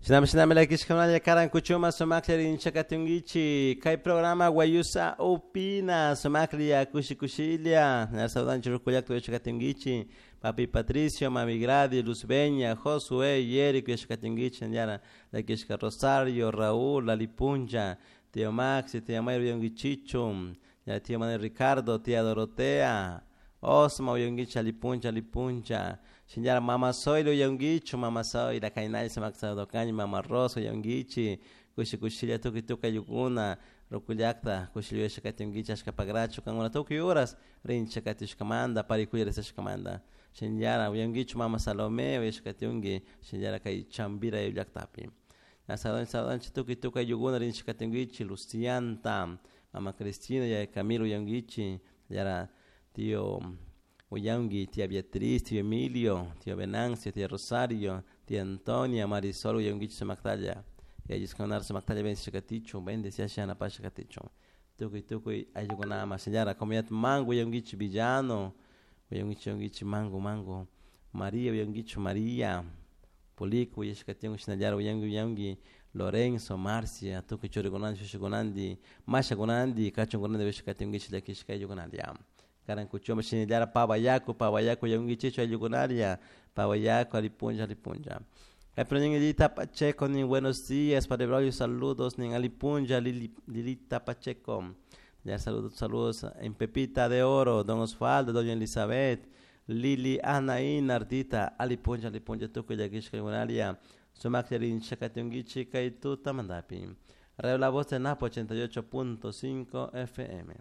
Shinam la kishkamana karan kuchuma somakli in chakatungichi. Kai programa Guayusa opina somakli kushikushilia. Nasaudan churukuyak tu chakatungichi. Papi Patricio, Mami Gradi, Luz Beña, Josué, Yerick, Chakatungichi, Yara, la Kishka Rosario, Raúl, Lalipunja, Tío Maxi, Tía Mayro Yongichichum, ya Tío Manuel Ricardo, Tía Dorotea, Osmo Yongicha, Lipunja. Shinyara mama soy lo yongichu mama soy la kainai samaksa dokani mama roso yongichi kushikushilia tuka yuguna rokulyakta kushilio shakatungicha ashkapagrachu kanguna tuki horas rin shakatishkamanda parikuya shkamanda shinyara yongichu mama Salome shakatungi shinyara kai chambira yulyaktapi nasadon tuka yuguna rin shakatungichi Lucianta mama Cristina ya Camilo yongichi yara tío Uyangi, tía Beatriz, tío Emilio, tío Venancio, tía Rosario, tía Antonia, Marisol, Uyangi, Samactalla. Y ellos con Arsa Mactalla, ven Shakaticho, ven decía Shana Pashakaticho. Tuki, ayugonama, señora, comiat mango, Uyangi, villano, Uyangi, mango, María, Uyangi, María, Polico, Yashkationg, Shinayara, Uyangi, Lorenzo, Marcia, Tuki Chorigonandi, Shugonandi, Masha Gonandi, Kachongonandi, Shakatingi, Shakishka, Yugonadiam. Karan kuchoma shinidara pawayaku yungichicho ayugunaria pawayaku alipunja pero Lilita Pacheco ni buenos días para saludos ni alipunja Lilita Pacheco ya saludos en Pepita de Oro Don Osvaldo Doña Elizabeth Lili Anaín Ardita alipunja tuku yagishka ayugunaria sumakyarin shakatungichi kaitu tamandapi Radio La Voz de Napo 88.5 FM.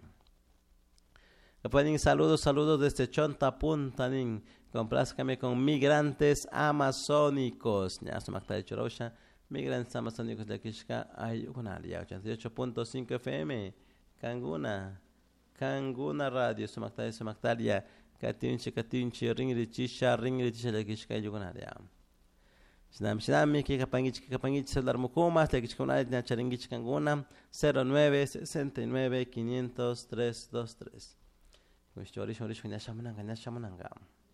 Pueden saludos desde Chonta Punta Nin. Complázcame con migrantes amazónicos. Ya se me está dicho Rocha. Migrantes amazónicos de Kishka Ayugunaria 88.5 FM. Kanguna Radio. Se me está ya. Katinchi ringritisha de Kishka Ayugunaria. Shinami ki kapangichi celular mukuma de Kishka Ayugunaria charingichi Kanguna 09 69 500 323. Shorish, Nashamananga.